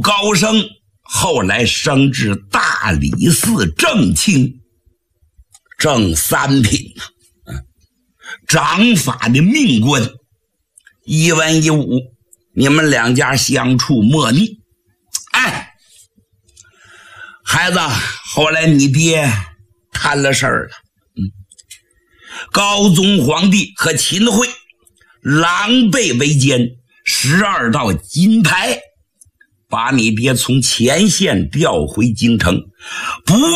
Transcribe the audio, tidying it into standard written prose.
高升，后来升至大理寺正卿，正三品掌法的命官，一文一武，你们两家相处莫逆。哎，孩子，后来你爹摊了事儿了。高宗皇帝和秦桧狼狈为奸，12道金牌把你爹从前线调回京城，不